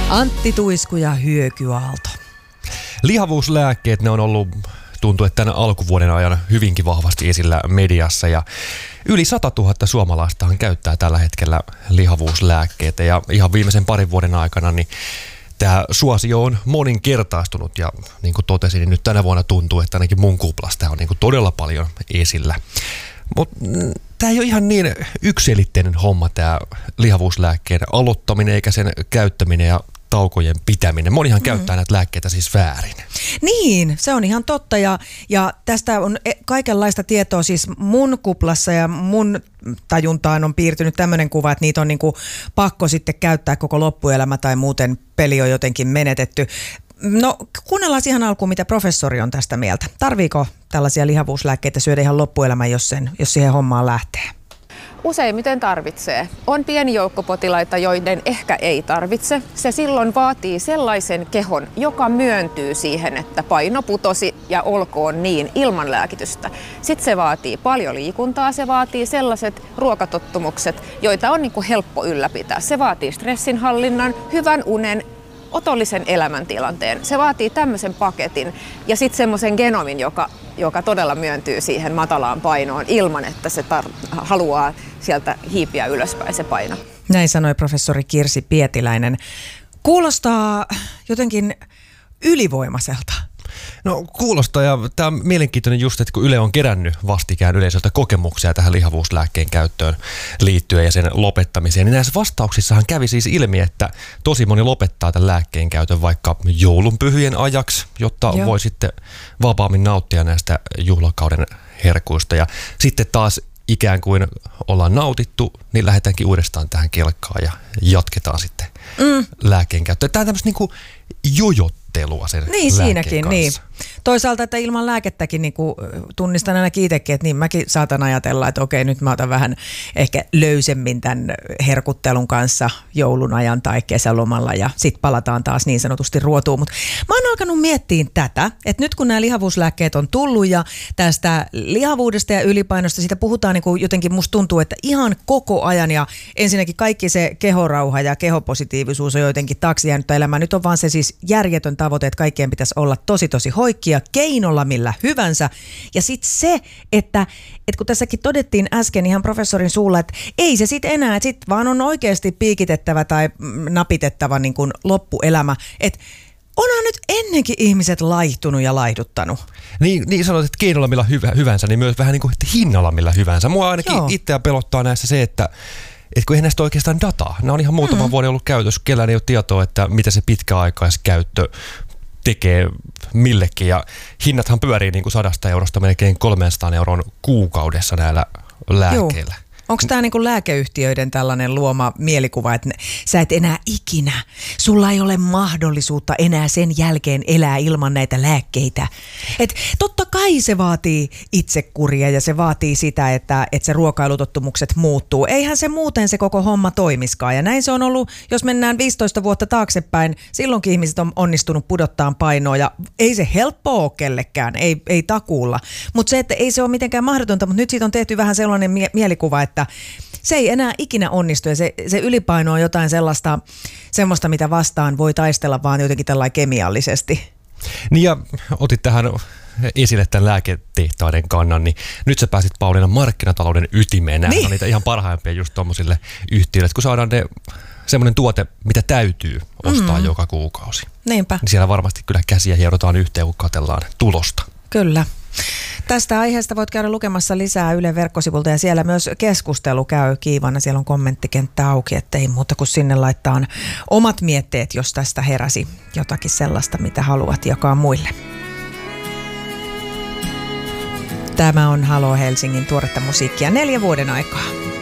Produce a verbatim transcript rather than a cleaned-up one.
Antti Tuisku ja Hyökyaalto. Lihavuuslääkkeet, ne on ollut, tuntuu, että tämän alkuvuoden ajan hyvinkin vahvasti esillä mediassa ja yli sata tuhatta suomalaistahan käyttää tällä hetkellä lihavuuslääkkeitä ja ihan viimeisen parin vuoden aikana niin tämä suosio on moninkertaistunut ja niin kuin totesin, niin nyt tänä vuonna tuntuu, että ainakin mun kuplassa tämä on niin kuin todella paljon esillä. Mutta tämä ei ole ihan niin yksiselitteinen homma tämä lihavuuslääkkeen aloittaminen eikä sen käyttäminen ja taukojen pitäminen. Monihan mm. käyttää näitä lääkkeitä siis väärin. Niin, se on ihan totta ja, ja tästä on kaikenlaista tietoa siis mun kuplassa ja mun tajuntaan on piirtynyt tämmöinen kuva, että niitä on niinku pakko sitten käyttää koko loppuelämä tai muuten peli on jotenkin menetetty. No kuunnellaan ihan alkuun, mitä professori on tästä mieltä. Tarviiko tällaisia lihavuuslääkkeitä syödä ihan loppuelämän, jos, sen, jos siihen hommaan lähtee? Useimmiten tarvitsee. On pieni joukko potilaita, joiden ehkä ei tarvitse. Se silloin vaatii sellaisen kehon, joka myöntyy siihen, että paino putosi ja olkoon niin ilman lääkitystä. Sitten se vaatii paljon liikuntaa, se vaatii sellaiset ruokatottumukset, joita on niin kuin helppo ylläpitää. Se vaatii stressinhallinnan, hyvän unen, otollisen elämäntilanteen. Se vaatii tämmöisen paketin ja sitten semmoisen genomin, joka, joka todella myöntyy siihen matalaan painoon ilman, että se tar- haluaa sieltä hiipiä ylöspäin se paino. Näin sanoi professori Kirsi Pietiläinen. Kuulostaa jotenkin ylivoimaiselta. No kuulostaa ja tämä on mielenkiintoinen just, että kun Yle on kerännyt vastikään yleisöltä kokemuksia tähän lihavuuslääkkeen käyttöön liittyen ja sen lopettamiseen, niin näissä vastauksissahan kävi siis ilmi, että tosi moni lopettaa tämän lääkkeen käytön vaikka joulunpyhien ajaksi, jotta Joo. voi sitten vapaammin nauttia näistä juhlakauden herkuista ja sitten taas ikään kuin ollaan nautittu, niin lähdetäänkin uudestaan tähän kelkkaan ja jatketaan sitten mm. lääkkeen käyttöön. Tämä on tämmöistä niin kuin jojottelua sen Niin siinäkin, kanssa. niin. Toisaalta, että ilman lääkettäkin niin kuin tunnistan ainakin itsekin, että niin mäkin saatan ajatella, että okei, nyt mä otan vähän ehkä löysemmin tämän herkuttelun kanssa joulun ajan tai kesälomalla ja sitten palataan taas niin sanotusti ruotuun. Mutta mä oon alkanut miettiä tätä, että nyt kun nämä lihavuuslääkkeet on tullut ja tästä lihavuudesta ja ylipainosta, siitä puhutaan niin kuin jotenkin musta tuntuu, että ihan koko ajan ja ensinnäkin kaikki se kehorauha ja kehopositiivisuus on jotenkin taakse jäänyt elämään. Nyt on vaan se siis järjetön tavoite, että kaikkien pitäisi olla tosi tosi hoikkia keinolla millä hyvänsä. Ja sitten se, että, että kun tässäkin todettiin äsken ihan professorin suulla, että ei se sitten enää, että sitten vaan on oikeasti piikitettävä tai napitettava niin kuin loppuelämä. Että onhan nyt ennenkin ihmiset laihtunut ja laihduttanut. Niin, niin sanoit, että keinolla millä hyvä, hyvänsä, niin myös vähän niin kuin että hinnalla millä hyvänsä. Mua ainakin Joo. itseä pelottaa näissä se, että että kun eihän näistä oikeastaan dataa. Nämä on ihan muutaman mm-hmm. vuoden ollut käytössä. Kellään ei ole tietoa, että mitä se pitkäaikaiskäyttö tekee millekin. Ja hinnathan pyörii niin kuin sadasta eurosta melkein kolmesataa euron kuukaudessa näillä lääkkeillä. Joo. Onko tämä niinku lääkeyhtiöiden tällainen luoma mielikuva, että sä et enää ikinä, sulla ei ole mahdollisuutta enää sen jälkeen elää ilman näitä lääkkeitä. Et totta kai se vaatii itsekuria ja se vaatii sitä, että, että se ruokailutottumukset muuttuu. Eihän se muuten se koko homma toimiskaan. Ja näin se on ollut, jos mennään viisitoista vuotta taaksepäin, silloinkin ihmiset on onnistunut pudottaa painoa ja ei se helppoa ole kellekään, ei, ei takuulla. Mutta se, että ei se ole mitenkään mahdotonta, mutta nyt siitä on tehty vähän sellainen mie- mielikuva, että että se ei enää ikinä onnistu ja se, se ylipaino on jotain sellaista, semmoista, mitä vastaan voi taistella vaan jotenkin tällainen kemiallisesti. Niin ja otit tähän esille tämän lääketehtaiden kannan, niin nyt sä pääsit Pauliina markkinatalouden ytimeen. Nämä niin. on niitä ihan parhaimpia just tommosille yhtiöille, kun saadaan ne semmoinen tuote, mitä täytyy ostaa mm. joka kuukausi. Niinpä. Niin siellä varmasti kyllä käsiä hierotaan yhteen, kun katsellaan tulosta. Kyllä. Tästä aiheesta voit käydä lukemassa lisää Ylen verkkosivulta ja siellä myös keskustelu käy kiivana. Siellä on kommenttikenttä auki, ettei muuta kuin sinne laittaa omat mietteet, jos tästä heräsi jotakin sellaista, mitä haluat jakaa muille. Tämä on Halo Helsingin tuoretta musiikkia neljä vuoden aikaa.